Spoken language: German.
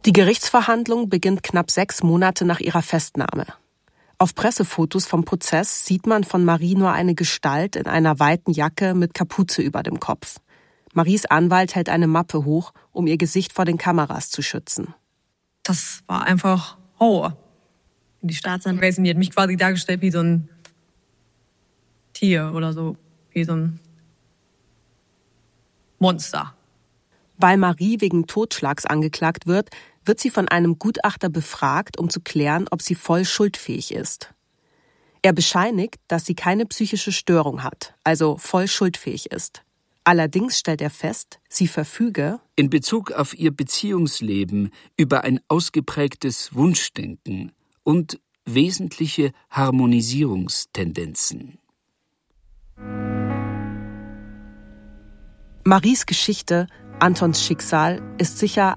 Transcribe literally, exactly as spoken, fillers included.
Die Gerichtsverhandlung beginnt knapp sechs Monate nach ihrer Festnahme. Auf Pressefotos vom Prozess sieht man von Marie nur eine Gestalt in einer weiten Jacke mit Kapuze über dem Kopf. Maries Anwalt hält eine Mappe hoch, um ihr Gesicht vor den Kameras zu schützen. Das war einfach Horror. Die Staatsanwältin, die hat mich quasi dargestellt wie so ein Tier oder so, wie so ein Monster. Weil Marie wegen Totschlags angeklagt wird, wird sie von einem Gutachter befragt, um zu klären, ob sie voll schuldfähig ist. Er bescheinigt, dass sie keine psychische Störung hat, also voll schuldfähig ist. Allerdings stellt er fest, sie verfüge in Bezug auf ihr Beziehungsleben über ein ausgeprägtes Wunschdenken und wesentliche Harmonisierungstendenzen. Maries Geschichte, Antons Schicksal, ist sicher